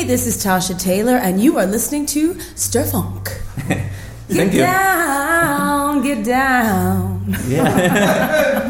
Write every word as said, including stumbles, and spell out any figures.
Hey, this is Tasha Taylor, and you are listening to Stir Funk. Thank Get you. down, get down. Yeah.